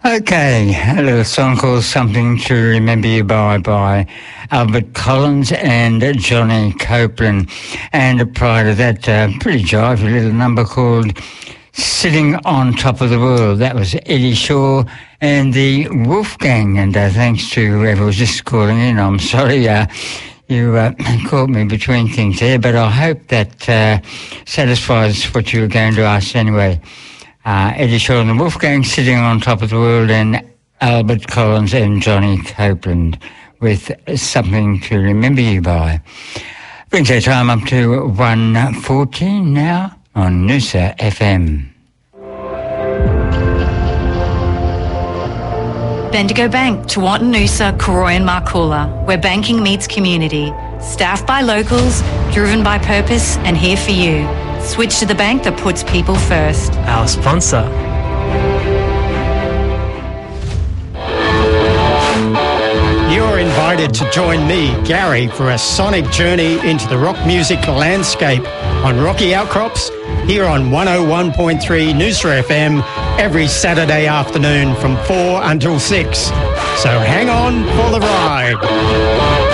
Okay, a little song called Something to Remember You by Albert Collins and Johnny Copeland. And prior to that, pretty jivey little number called Sitting on Top of the World. That was Eddie Shaw and the Wolfgang. And thanks to whoever was just calling in. I'm sorry, you caught me between things there, but I hope that satisfies what you were going to ask anyway. Eddie Shaw and the Wolfgang, Sitting on Top of the World, and Albert Collins and Johnny Copeland with Something to Remember You By. Brings our time up to 1:14 now on Noosa FM. Bendigo Bank, Tewantin Noosa, Koroy and Marcoola, where banking meets community. Staffed by locals, driven by purpose, and here for you. Switch to the bank that puts people first. Our sponsor. You're invited to join me, Gary, for a sonic journey into the rock music landscape on Rocky Outcrops here on 101.3 Noosa FM every Saturday afternoon from 4 until 6. So hang on for the ride.